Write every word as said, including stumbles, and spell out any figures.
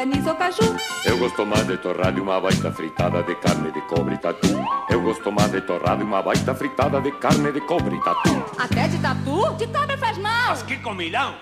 anis ou caju. Eu gosto mais de torrada e uma baita fritada de carne de cobre e tatu. Eu gosto mais de torrada e uma baita fritada de carne de cobre e tatu. Até de tatu? De também faz mal. Mas que comilão!